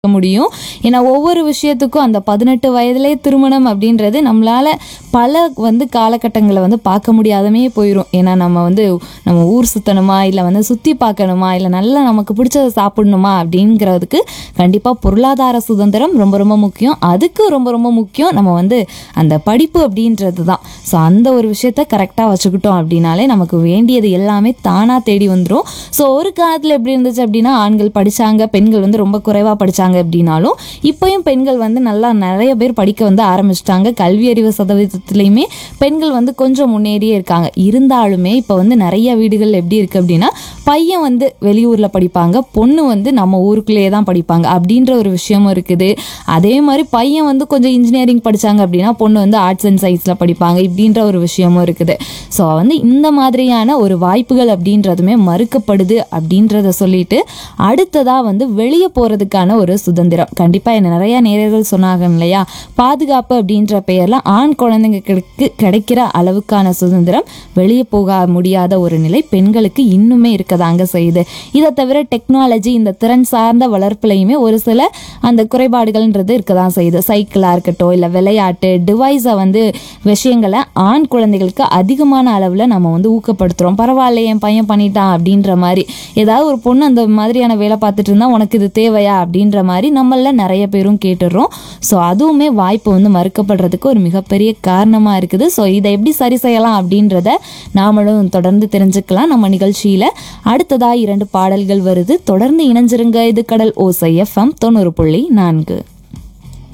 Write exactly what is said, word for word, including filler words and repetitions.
முடியும். ஏன்னா ஒவ்வொரு விஷயத்துக்கும் அந்த பதினெட்டு வயதிலே திருமணம் அப்படின்றது நம்மளால பல வந்து காலகட்டங்களை வந்து பார்க்க முடியாதமே போயிடும். ஏன்னா நம்ம வந்து நம்ம ஊர் சுத்தணுமா, இல்லை வந்து சுற்றி பார்க்கணுமா, இல்லை நல்லா நமக்கு பிடிச்சதை சாப்பிடணுமா அப்படிங்கிறதுக்கு கண்டிப்பாக பொருளாதார சுதந்திரம் ரொம்ப ரொம்ப முக்கியம். அதுக்கு ரொம்ப ரொம்ப முக்கியம் நம்ம வந்து அந்த படிப்பு அப்படின்றது தான். ஸோ அந்த ஒரு விஷயத்த கரெக்டாக வச்சுக்கிட்டோம் அப்படின்னாலே நமக்கு வேண்டியது எல்லாமே தானாக தேடி வந்துடும். ஸோ ஒரு காலத்தில் எப்படி இருந்துச்சு அப்படின்னா ஆண்கள் படித்தாங்க, பெண்கள் வந்து ரொம்ப குறைவாக படித்தாங்க அப்படின்னாலும் இப்பயும் பெண்கள் வந்து நல்லா நிறைய பேர் படிக்க வந்து ஆரம்பிச்சிட்டாங்க. கல்வி அறிவு சதவீதத்திலையுமே பெண்கள் வந்து கொஞ்சம் முன்னேறியே இருக்காங்க. இருந்தாலுமே இப்போ வந்து நிறைய வீடுகள் எப்படி இருக்கு அப்படின்னா பையன் வந்து வெளியூர்ல படிப்பாங்க, பொண்ணு வந்து நம்ம ஊருக்குள்ளேயே தான் படிப்பாங்க அப்படின்ற ஒரு விஷயமும் இருக்குது. அதே மாதிரி பையன் வந்து கொஞ்சம் இன்ஜினியரிங் படிச்சாங்க அப்படின்னா பொண்ணு வந்து ஆர்ட்ஸ் அண்ட் சயின்ஸ்ல படிப்பாங்க இப்படின்ற ஒரு விஷயமும் இருக்குது. ஸோ வந்து இந்த மாதிரியான ஒரு வாய்ப்புகள் அப்படின்றதுமே மறுக்கப்படுது அப்படின்றத சொல்லிட்டு அடுத்ததா வந்து வெளியே போறதுக்கான ஒரு சுதந்திரம். கண்டிப்பா என்ன நிறைய நேயர்கள் சொன்னாங்க இல்லையா, பாதுகாப்பு அப்படின்ற பெயர்ல ஆண் குழந்தைங்களுக்கு கிடைக்கிற அளவுக்கான சுதந்திரம் வெளியே போக முடியாத ஒரு நிலை பெண்களுக்கு இன்னுமே இருக்கதாங்க செய்யுது. இதை தவிர டெக்னாலஜி இந்த திறன் சார்ந்த வளர்ப்புலையுமே ஒரு சில அந்த குறைபாடுகள்ன்றது இருக்கதான் செய்யுது. சைக்கிளா இருக்கட்டும், இல்லை விளையாட்டு டிவைஸை வந்து விஷயங்களை ஆண் குழந்தைகளுக்கு அதிகமான அளவில் நம்ம வந்து ஊக்கப்படுத்துறோம். பரவாயில்ல என் பையன் பண்ணிட்டான் அப்படின்ற மாதிரி. ஏதாவது ஒரு பொண்ணு அந்த மாதிரியான வேலை பார்த்துட்டு இருந்தா உனக்கு இது தேவையா அப்படின்ற மாதிரி நம்மள நிறைய பேரும் கேட்டுடுறோம். ஸோ அதுவுமே வாய்ப்பு வந்து மறுக்கப்படுறதுக்கு ஒரு மிகப்பெரிய காரணமாக இருக்குது. ஸோ இதை எப்படி சரி செய்யலாம் அப்படின்றத நாமளும் தொடர்ந்து தெரிஞ்சுக்கலாம் நம்ம நிகழ்ச்சியில். அடுத்ததாக இரண்டு பாடல்கள் வருது, தொடர்ந்து இணைஞ்சிருங்க. இது கடல் ஓசை எஃப்எம் தொண்ணூறு புள்ளி நான்கு.